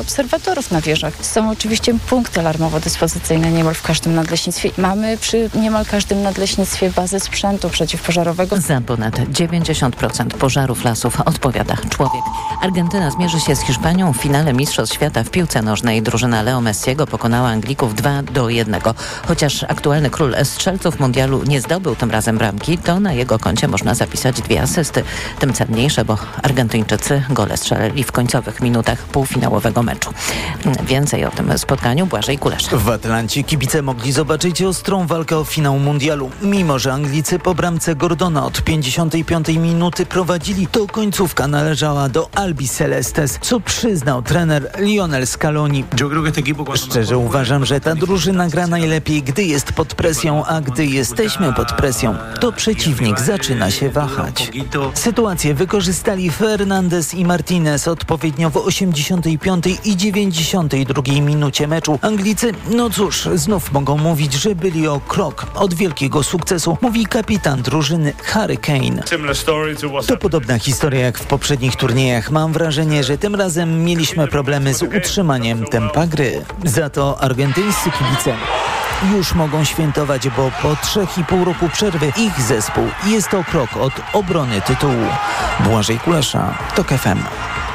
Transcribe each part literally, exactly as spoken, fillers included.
obserwatorów na wieżach. Są oczywiście punkty alarmowo-dyspozycyjne niemal w każdym nadleśnictwie. Mamy przy niemal każdym nadleśnictwie bazę sprzętu przeciwpożarowego. Za ponad dziewięćdziesiąt procent pożarów lasów odpowiada człowiek. Argentyna zmierzy się z Hiszpanią w finale Mistrzostw Świata w piłce nożnej. Drużyna Leo Messiego pokonała Anglików dwa do jednego. Chociaż aktualny król strzelców mundialu nie zdobył tym razem bramki, to na jego koncie można zapisać dwie asysty. Tym cenniejsze, bo Argentyńczycy gole strzelili w końcowych minutach półfinałowego meczu. Więcej o tym spotkaniu Błażej Kulesza. W Atlancie kibice mogli zobaczyć ostrą walkę o finał mundialu. Mimo że Anglicy po bramce Gordona od pięćdziesiątej piątej minuty prowadzili, to końcówka należała do Albi Celestes, co przyznał trener Lionel Scaloni. Szczerze uważam, że ta drużyna gra najlepiej, gdy jest pod presją, a gdy jesteśmy pod presją, to przeciwnik zaczyna się wahać. Sytuację wykorzystali Fernandes i Martinez odpowiednio w osiemdziesiątej piątej i dziewięćdziesiątej drugiej minucie meczu. Anglicy, no cóż, znów mogą mówić, że byli o krok od wielkiego sukcesu, mówi kapitan drużyny Harry Kane. To podobna historia jak w poprzednich turniejach. Mam wrażenie, że tym razem mieliśmy problemy z utrzymaniem tempa gry. Za to argentyńscy kibice już mogą świętować, bo po trzech i pół roku przerwy ich zespół jest o krok od obrony tytułu. Błażej Kulesza, TOK F M.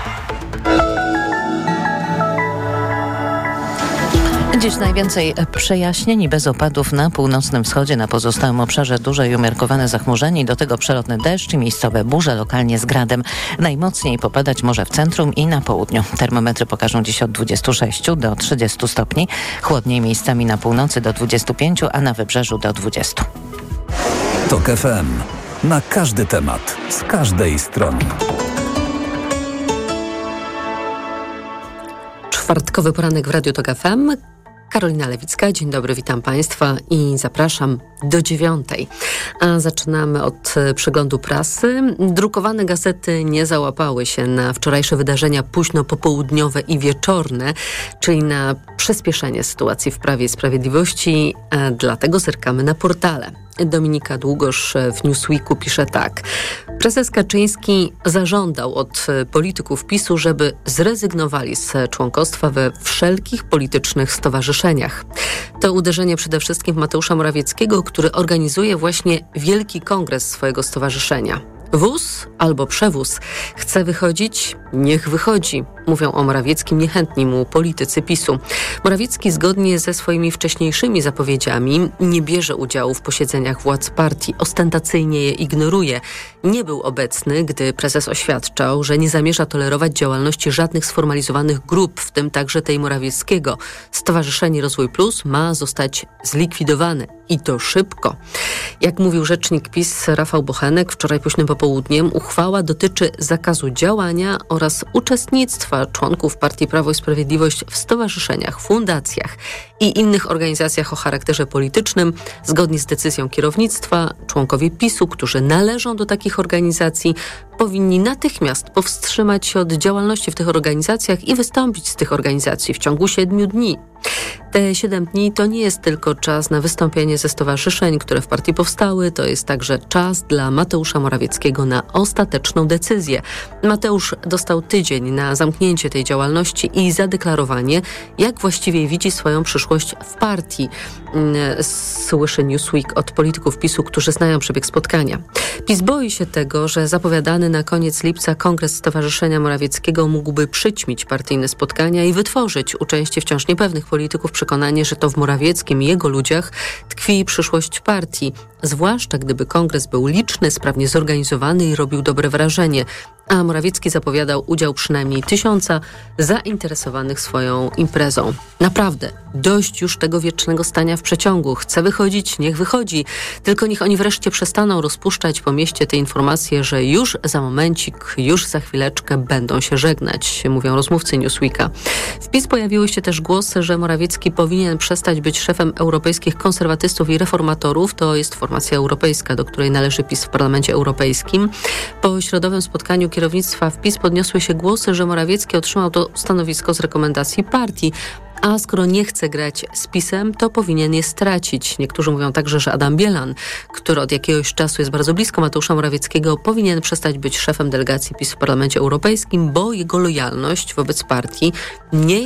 Dziś najwięcej przejaśnień i bez opadów na północnym wschodzie. Na pozostałym obszarze duże i umiarkowane zachmurzenie i do tego przelotny deszcz i miejscowe burze, lokalnie z gradem. Najmocniej popadać może w centrum i na południu. Termometry pokażą dziś od dwudziestu sześciu do trzydziestu stopni. Chłodniej miejscami na północy do dwudziestu pięciu, a na wybrzeżu do dwudziestu. TOK F M. Na każdy temat, z każdej strony. Czwartkowy poranek w Radiu TOK F M. Karolina Lewicka, dzień dobry, witam Państwa i zapraszam do dziewiątej. A zaczynamy od przeglądu prasy. Drukowane gazety nie załapały się na wczorajsze wydarzenia późno popołudniowe i wieczorne, czyli na przyspieszenie sytuacji w Prawie i Sprawiedliwości, a dlatego zerkamy na portale. Dominika Długosz w Newsweeku pisze tak. Prezes Kaczyński zażądał od polityków PiSu, żeby zrezygnowali z członkostwa we wszelkich politycznych stowarzyszeniach. To uderzenie przede wszystkim w Mateusza Morawieckiego, który organizuje właśnie wielki kongres swojego stowarzyszenia. Wóz albo przewóz. Chce wychodzić? Niech wychodzi. Mówią o Morawieckim niechętni mu politycy PiSu. Morawiecki zgodnie ze swoimi wcześniejszymi zapowiedziami nie bierze udziału w posiedzeniach władz partii. Ostentacyjnie je ignoruje. Nie był obecny, gdy prezes oświadczał, że nie zamierza tolerować działalności żadnych sformalizowanych grup, w tym także tej Morawieckiego. Stowarzyszenie Rozwój Plus ma zostać zlikwidowane. I to szybko. Jak mówił rzecznik PiS Rafał Bochenek wczoraj późnym popołudniem, uchwała dotyczy zakazu działania oraz uczestnictwa członków Partii Prawo i Sprawiedliwość w stowarzyszeniach, fundacjach i innych organizacjach o charakterze politycznym. Zgodnie z decyzją kierownictwa, członkowie PiSu, którzy należą do takich organizacji, powinni natychmiast powstrzymać się od działalności w tych organizacjach i wystąpić z tych organizacji w ciągu siedmiu dni. Te siedem dni to nie jest tylko czas na wystąpienie ze stowarzyszeń, które w partii powstały, to jest także czas dla Mateusza Morawieckiego na ostateczną decyzję. Mateusz dostał tydzień na zamknięcie tej działalności i zadeklarowanie, jak właściwie widzi swoją przyszłość w partii. Słyszy Newsweek od polityków PiSu, którzy znają przebieg spotkania. PiS boi się tego, że zapowiadany na koniec lipca kongres Stowarzyszenia Morawieckiego mógłby przyćmić partyjne spotkania i wytworzyć u części wciąż niepewnych polityków przekonanie, że to w Morawieckim i jego ludziach tkwi przyszłość partii. Zwłaszcza gdyby kongres był liczny, sprawnie zorganizowany i robił dobre wrażenie. A Morawiecki zapowiadał udział przynajmniej tysiąca zainteresowanych swoją imprezą. Naprawdę, dość już tego wiecznego stania w przeciągu. Chce wychodzić, niech wychodzi. Tylko niech oni wreszcie przestaną rozpuszczać po mieście te informacje, że już za momencik, już za chwileczkę będą się żegnać, mówią rozmówcy Newsweeka. W PiS pojawiły się też głosy, że Morawiecki powinien przestać być szefem europejskich konserwatystów i reformatorów. To jest formacja europejska, do której należy PiS w Parlamencie Europejskim. Po środowym spotkaniu kierownictwa w PiS podniosły się głosy, że Morawiecki otrzymał to stanowisko z rekomendacji partii, a skoro nie chce grać z PiS-em, to powinien je stracić. Niektórzy mówią także, że Adam Bielan, który od jakiegoś czasu jest bardzo blisko Mateusza Morawieckiego, powinien przestać być szefem delegacji PiS w Parlamencie Europejskim, bo jego lojalność wobec partii nie